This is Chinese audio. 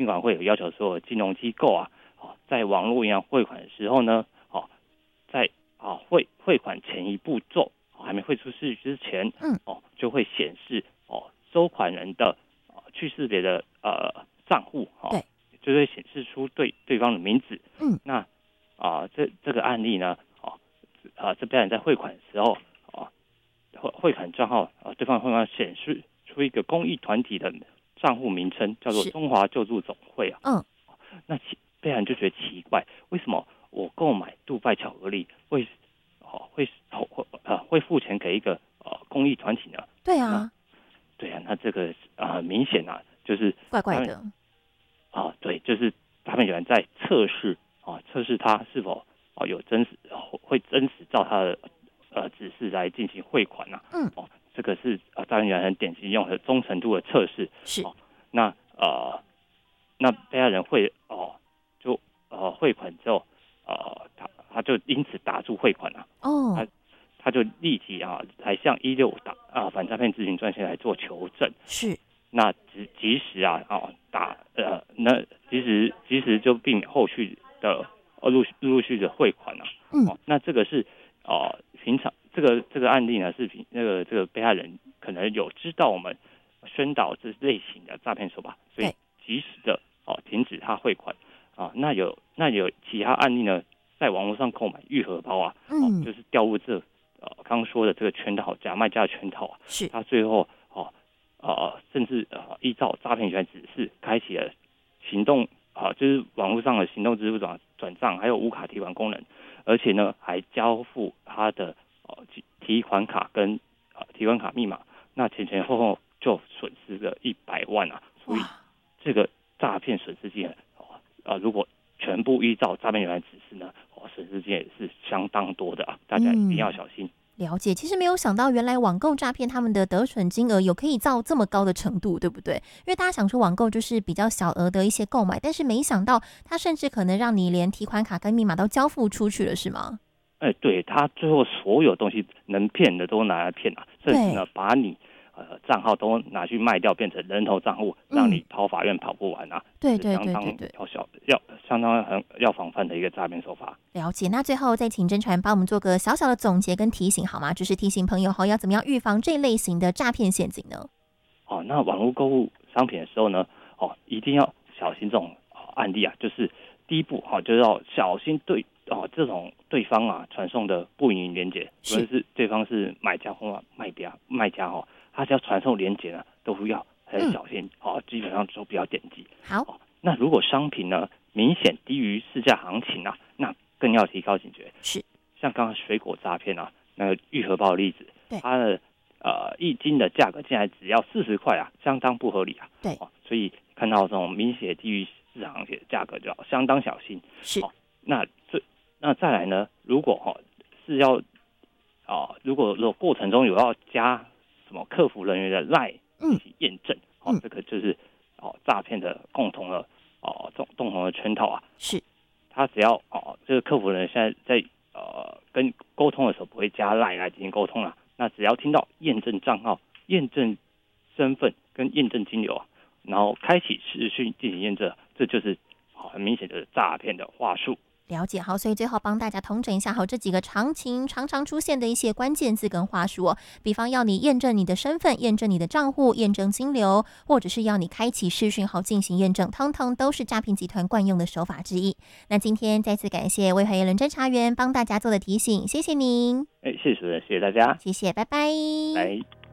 金管会有要求所有金融机构啊，在网络银行汇款的时候呢，在汇款前一步骤还没汇出去之前，就会显示收款人的去识别的账户， 对， 就会显示出对方的名字。那这个案例呢，这边人在汇款的时候，汇款账号对方会显示出一个公益团体的账户名称，叫做中华救助总会啊。那被害人就觉得奇怪，为什么我购买杜拜巧克力会付钱给一个公益团体呢？ 对啊， 那这个明显就是怪怪的对，就是他们有人在测试他是否有会真实照他的指示来进行汇款这个是诈骗人很典型用的忠诚度的测试。 是那被害人汇款之后，他就因此打住汇款他就立即来向165反诈骗咨询专线来做求证。 是， 那及时及时就避免后续的陆续的汇款那这个是平常这个案例呢是这个被害人可能有知道我们宣导这类型的诈骗手法，所以及时的停止他汇款那有其他案例呢，在网络上购买玉荷包就是掉入刚刚说的这个圈套假卖家的圈套是他最后甚至依照诈骗员指示开启了行动就是网络上的行动支付转账，还有无卡提款功能，而且呢还交付他的提款卡跟提款卡密码，那前后就损失了100万所以这个诈骗损失金如果全部依照诈骗员指示呢，损失金也是相当多的大家一定要小心。 了解，其实没有想到，原来网购诈骗他们的得逞金额有可以到这么高的程度，对不对？因为大家想说网购就是比较小额的一些购买，但是没想到他甚至可能让你连提款卡跟密码都交付出去了，是吗？ 对，他最后所有东西能骗的都拿来骗甚至呢把你账号都拿去卖掉，变成人头账户，让你跑法院跑不完对， 相当要防范的一个诈骗手法。 了解，那最后再请真传帮我们做个小小的总结跟提醒好吗？就是提醒朋友要怎么样预防这类型的诈骗陷阱呢？ 那网络购物商品的时候呢，一定要小心这种案例就是第一步就是要小心这种对方传送的不营连结，无论是对方是买家或卖家他只要传送连结呢，都要很小心基本上都不要点击。 好， 那如果商品呢明显低于市价行情那更要提高警觉。 是，像刚刚水果诈骗那个玉荷包的例子，它的1斤的价格竟然只要40块相当不合理对， 所以看到这种明显低于市场行情的价格就要相当小心。 是， 那再来呢，如果是要如果过程中有要加什么客服人员的LINE进行验证这个就是诈骗的共同的圈套是， 他只要这个客服人员现在在跟沟通的时候不会加LINE来进行沟通那只要听到验证账号、验证身份跟验证金流然后开启视讯进行验证，这就是很明显的诈骗的话术。 了解，好，所以最后帮大家统整一下这几个常常出现的一些关键字跟话术比方要你验证你的身份、验证你的账户、验证金流，或者是要你开启视讯进行验证，通通都是诈骗集团惯用的手法之一。那今天再次感谢魏怀伦侦查员帮大家做的提醒，谢谢您。 谢谢主持人，谢谢大家， 谢谢，拜拜。 拜。